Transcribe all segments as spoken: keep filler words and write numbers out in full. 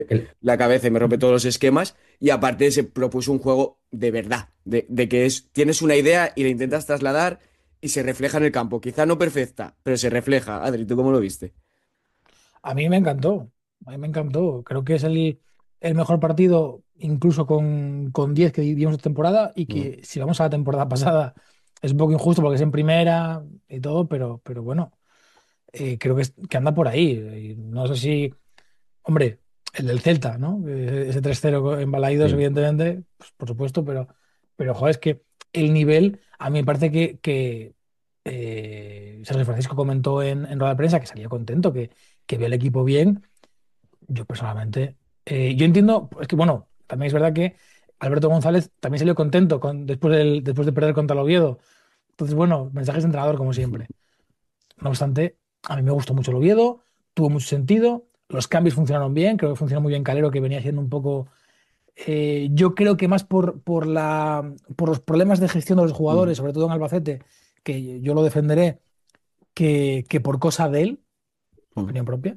El- la cabeza y me rompe todos los esquemas. Y aparte se propuso un juego de verdad, de, de que es, tienes una idea y la intentas trasladar y se refleja en el campo. Quizá no perfecta, pero se refleja. Adri, ¿tú cómo lo viste? A mí me encantó, a mí me encantó. Creo que es el, el mejor partido, incluso con, con diez que dimos esta temporada, y Mm. que si vamos a la temporada pasada es un poco injusto porque es en primera y todo, pero, pero bueno, eh, creo que, es- que anda por ahí. Y no sé si, hombre, el del Celta, ¿no? Eh, Ese tres cero en Balaidos, sí. evidentemente, pues, por supuesto, pero, pero joder, es que el nivel, a mí me parece que, que eh, Sergio Francisco comentó en, en rueda de prensa que salía contento, que, que ve el equipo bien. Yo personalmente, eh, yo entiendo, es que bueno, también es verdad que Alberto González también salió contento con, después, del, después de perder contra el Oviedo. Entonces, bueno, mensajes de entrenador como siempre. No obstante, a mí me gustó mucho el Oviedo, tuvo mucho sentido, los cambios funcionaron bien, creo que funcionó muy bien Calero, que venía siendo un poco, eh, yo creo que más por, por, la, por los problemas de gestión de los Mm. jugadores, sobre todo en Albacete, que yo lo defenderé, que, que por cosa de él, Mm. opinión propia.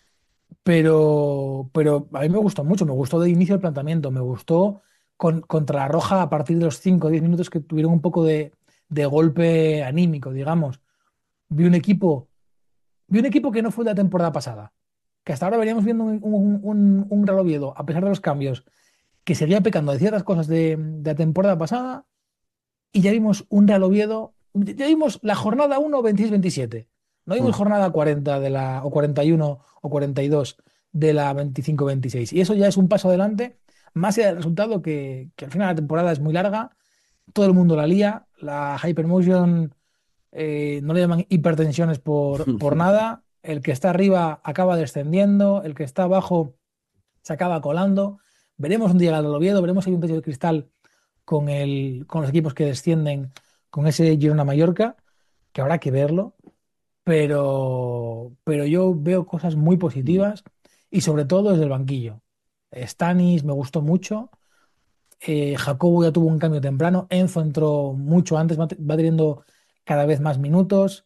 Pero, pero a mí me gustó mucho, me gustó de inicio el planteamiento, me gustó con, contra la Roja a partir de los cinco o diez minutos que tuvieron un poco de, de golpe anímico, digamos. Vi un equipo, vi un equipo que no fue de la temporada pasada, que hasta ahora veníamos viendo un, un, un, un Real Oviedo, a pesar de los cambios, que seguía pecando de ciertas cosas de, de la temporada pasada, y ya vimos un Real Oviedo, ya vimos la jornada uno veintiséis veintisiete. No vimos Mm. jornada cuarenta de la, o cuarenta y uno o cuarenta y dos de la veinticinco veintiséis. Y eso ya es un paso adelante, más allá del resultado que, que al final la temporada es muy larga, todo el mundo la lía, la Hypermotion eh, no le llaman hipertensiones por, por nada, el que está arriba acaba descendiendo, el que está abajo se acaba colando. Veremos un día al Oviedo, veremos si hay un techo de cristal con el, con los equipos que descienden con ese Girona Mallorca, que habrá que verlo, pero, pero yo veo cosas muy Mm. positivas y sobre todo desde el banquillo. Stanis me gustó mucho, eh, Jacobo ya tuvo un cambio temprano, Enzo entró mucho antes, va, va teniendo cada vez más minutos.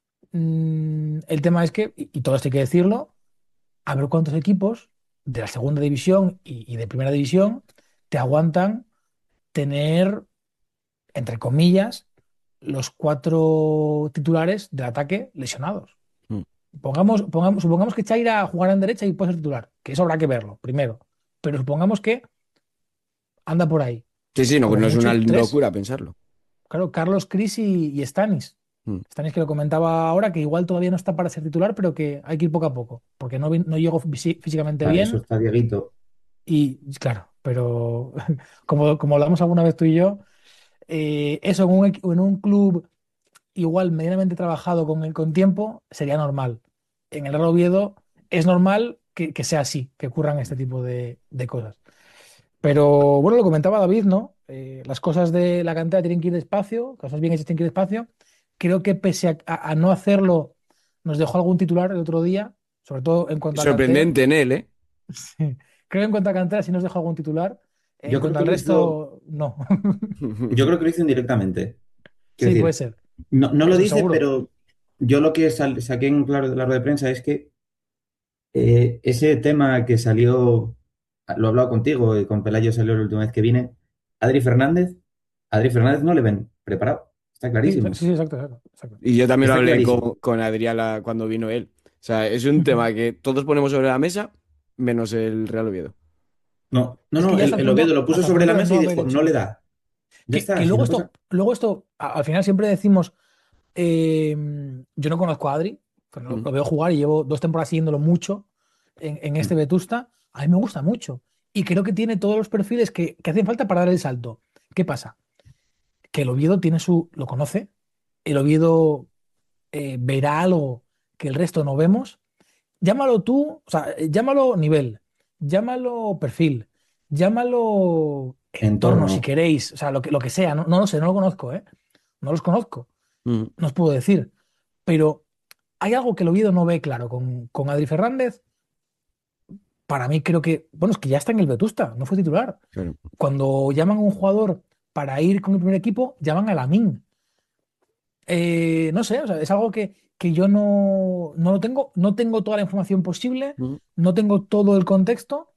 Mm, el tema es que, y, y todo esto hay que decirlo, a ver cuántos equipos de la segunda división y, y de primera división te aguantan tener, entre comillas, los cuatro titulares del ataque lesionados. Mm. Pongamos, pongamos, supongamos que Chaira jugará en derecha y puede ser titular, que eso habrá que verlo primero. Pero supongamos que anda por ahí, Sí, sí, no, como no es una mucho tres. locura pensarlo. Claro, Carlos, Cris y, y Stanis. Mm. Stanis que lo comentaba ahora, que igual todavía no está para ser titular, pero que hay que ir poco a poco, porque no, vi- no llegó fisi- físicamente Para eso bien. está Dieguito. Y claro, pero como, como hablamos alguna vez tú y yo, eh, eso en un, equi- en un club igual medianamente trabajado con, el- con tiempo sería normal. En el Real Oviedo es normal que, que sea así, que ocurran este tipo de, de cosas. Pero bueno, lo comentaba David, ¿no? Eh, las cosas de la cantera tienen que ir despacio, cosas bien hechas tienen que ir despacio. Creo que pese a, a- a no hacerlo, nos dejó algún titular el otro día, sobre todo en cuanto a cantera. Sorprendente en él, ¿eh? Sí. Creo que en cuanto a cantera sí nos dejó algún titular. En Yo creo cuanto que al lo hizo, resto, no. yo creo que lo hizo indirectamente. Quiero Sí, puede decir, ser. no, no lo Eso dice, seguro. pero yo lo que sal- saqué en claro de la rueda de prensa es que eh, ese tema que salió, lo he hablado contigo y con Pelayo salió la última vez que vine, Adri Fernández, Adri Fernández no le ven preparado, está Sí, sí, clarísimo, sí, exacto, exacto, exacto. Y yo también lo está hablé clarísimo. con, con Adriala cuando vino él. O sea, es un tema que todos ponemos sobre la mesa, menos el Real Oviedo. No, no, Es que no, ya hasta el, el el Oviedo punto, lo puso hasta el sobre la punto de mesa no y haber dijo, no le hecho. da. Ya Que, está, que si luego no pasa. esto, luego esto, a- al final siempre decimos, eh, yo no conozco a Adri, pero lo, Mm. lo veo jugar y llevo dos temporadas siguiéndolo mucho en, en este Vetusta. A mí me gusta mucho. Y creo que tiene todos los perfiles que, que hacen falta para dar el salto. ¿Qué pasa? Que el Oviedo tiene su, lo conoce, el Oviedo eh, verá algo que el resto no vemos. Llámalo tú, o sea, eh, llámalo nivel, llámalo perfil, llámalo entorno Entorno. si queréis, o sea, lo que, lo que sea, no, no lo sé, no lo conozco, ¿eh? No los conozco, Mm. no os puedo decir, pero hay algo que el Oviedo no ve claro con, con Adri Fernández. Para mí creo que, bueno, es que ya está en el Vetusta, no fue titular. Claro. Cuando llaman a un jugador para ir con el primer equipo, llaman a Lamine. Eh, no sé, o sea, es algo que, que yo no, no lo tengo, no tengo toda la información posible, Mm. no tengo todo el contexto,